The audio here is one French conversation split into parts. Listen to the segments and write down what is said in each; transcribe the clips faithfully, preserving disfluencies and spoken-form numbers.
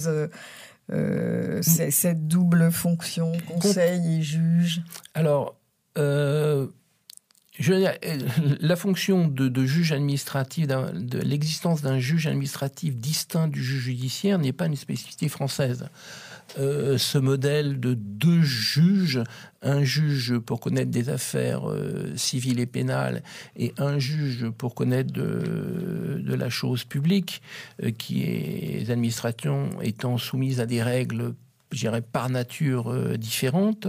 Euh, euh, c'est, cette double fonction, conseil et juge? Alors, euh, je veux dire, la fonction de, de juge administratif, de l'existence d'un juge administratif distinct du juge judiciaire n'est pas une spécificité française. Euh, ce modèle de deux juges, un juge pour connaître des affaires euh, civiles et pénales et un juge pour connaître de, de la chose publique, euh, qui est, les administrations étant soumises à des règles, je dirais, par nature euh, différentes,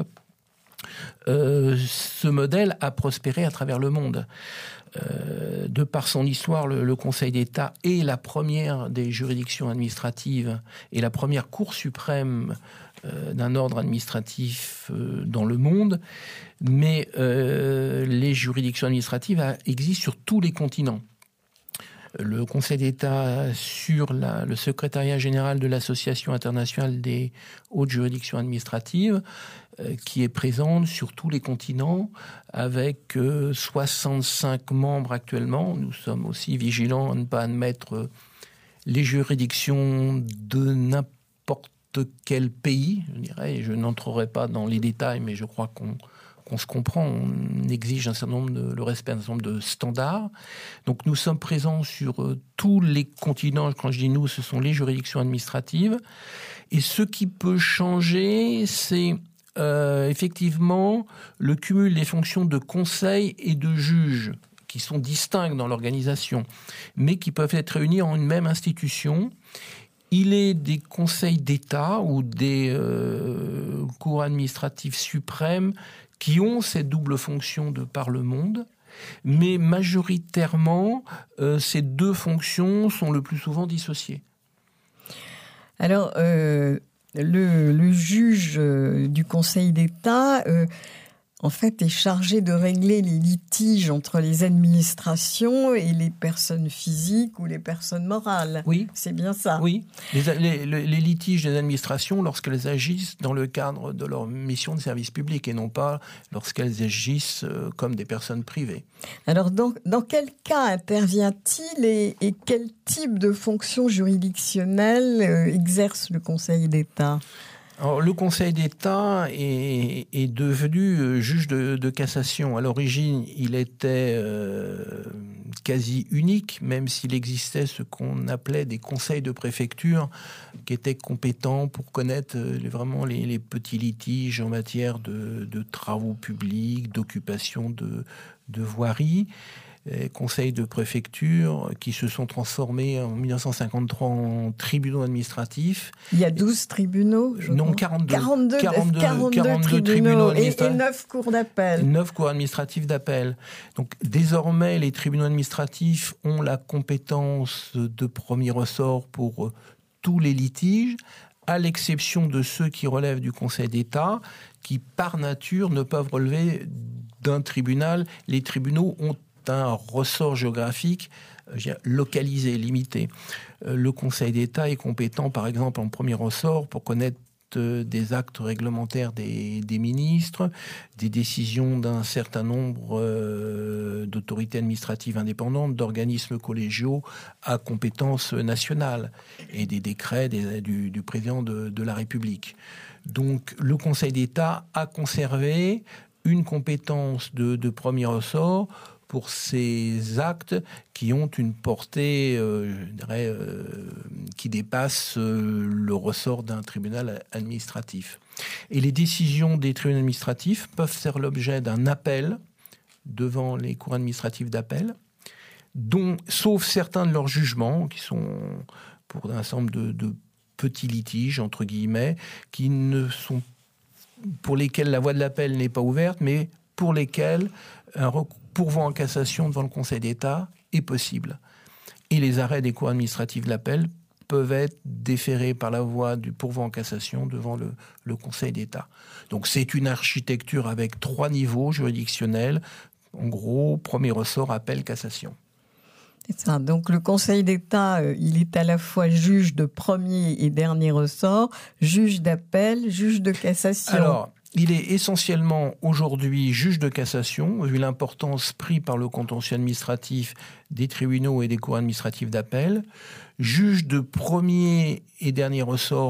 euh, ce modèle a prospéré à travers le monde. Euh, de par son histoire, le, le Conseil d'État est la première des juridictions administratives et la première Cour suprême euh, d'un ordre administratif euh, dans le monde. Mais euh, les juridictions administratives a, existent sur tous les continents. Le Conseil d'État sur la, le secrétariat général de l'Association internationale des hautes juridictions administratives, euh, qui est présente sur tous les continents, avec euh, soixante-cinq membres actuellement. Nous sommes aussi vigilants à ne pas admettre les juridictions de n'importe quel pays, je dirais. Et je n'entrerai pas dans les détails, mais je crois qu'on on se comprend, on exige un certain nombre de, le respect d'un certain nombre de standards. Donc nous sommes présents sur euh, tous les continents. Quand je dis nous, ce sont les juridictions administratives. Et ce qui peut changer, c'est euh, effectivement le cumul des fonctions de conseil et de juge, qui sont distinctes dans l'organisation, mais qui peuvent être réunis en une même institution. Il est des conseils d'État ou des euh, cours administratives suprêmes qui ont cette double fonction de par le monde, mais majoritairement, euh, ces deux fonctions sont le plus souvent dissociées. Alors, euh, le, le juge euh, du Conseil d'État, euh, en fait, est chargé de régler les litiges entre les administrations et les personnes physiques ou les personnes morales. Oui. C'est bien ça. Oui. Les, les, les litiges des administrations lorsqu'elles agissent dans le cadre de leur mission de service public et non pas lorsqu'elles agissent comme des personnes privées. Alors, dans, dans quel cas intervient-il et, et quel type de fonction juridictionnelle euh, exerce le Conseil d'État ? Alors, le Conseil d'État est, est devenu juge de, de cassation. À l'origine, il était euh, quasi unique, même s'il existait ce qu'on appelait des conseils de préfecture qui étaient compétents pour connaître vraiment les, les petits litiges en matière de, de travaux publics, d'occupation de, de voiries. Conseils de préfecture qui se sont transformés en dix-neuf cent cinquante-trois en tribunaux administratifs. Il y a douze tribunaux, je Non, crois. quarante-deux. quarante-deux, quarante-deux, quarante-deux, quarante-deux tribunaux, tribunaux et, administratifs. et neuf cours d'appel. neuf cours administratifs d'appel. Donc, désormais, les tribunaux administratifs ont la compétence de premier ressort pour tous les litiges, à l'exception de ceux qui relèvent du Conseil d'État, qui, par nature, ne peuvent relever d'un tribunal. Les tribunaux ont un ressort géographique euh, localisé, limité. Euh, le Conseil d'État est compétent, par exemple, en premier ressort pour connaître euh, des actes réglementaires des, des ministres, des décisions d'un certain nombre euh, d'autorités administratives indépendantes, d'organismes collégiaux à compétence nationale et des décrets des, du, du président de, de la République. Donc, le Conseil d'État a conservé une compétence de, de premier ressort pour ces actes qui ont une portée, euh, je dirais, euh, qui dépasse euh, le ressort d'un tribunal administratif. Et les décisions des tribunaux administratifs peuvent faire l'objet d'un appel devant les cours administratifs d'appel, dont, sauf certains de leurs jugements, qui sont pour un ensemble de, de petits litiges, entre guillemets, qui ne sont, pour lesquels la voie de l'appel n'est pas ouverte, mais pour lesquels un recours pourvoi en cassation devant le Conseil d'État est possible. Et les arrêts des cours administratifs de l'appel peuvent être déférés par la voie du pourvoi en cassation devant le, le Conseil d'État. Donc c'est une architecture avec trois niveaux juridictionnels. En gros, premier ressort, appel, cassation. C'est ça. Donc le Conseil d'État, euh, il est à la fois juge de premier et dernier ressort, juge d'appel, juge de cassation. Alors, il est essentiellement aujourd'hui juge de cassation, vu l'importance prise par le contentieux administratif des tribunaux et des cours administratifs d'appel, juge de premier et dernier ressort